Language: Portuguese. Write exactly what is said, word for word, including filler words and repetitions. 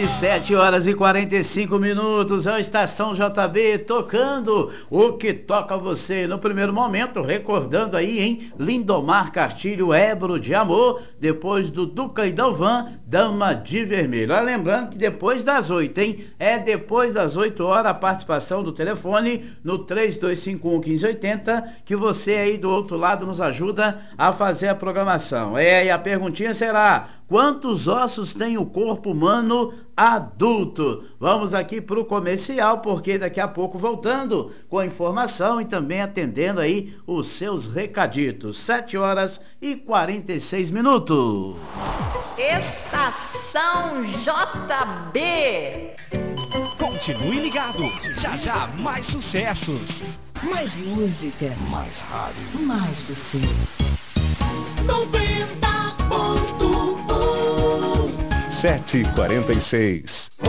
bem, sete horas e quarenta e cinco minutos, é a Estação J B tocando o que toca você. No primeiro momento, recordando aí em Lindomar Castilho, Ebro de Amor, depois do Duca e Dalvan, Dama de Vermelho. Ah, lembrando que depois das oito, hein? É depois das oito horas a participação do telefone no três dois cinco um, um cinco oito zero, que você aí do outro lado nos ajuda a fazer a programação. É, e a perguntinha será: quantos ossos tem o corpo humano adulto? Vamos aqui para o comercial, porque daqui a pouco voltando com a informação e também atendendo aí os seus recaditos. sete horas e quarenta e seis minutos. Estação J B. Continue ligado, já já mais sucessos. Mais música. Mais rádio. Mais você. noventa ponto um. sete e quarenta e seis.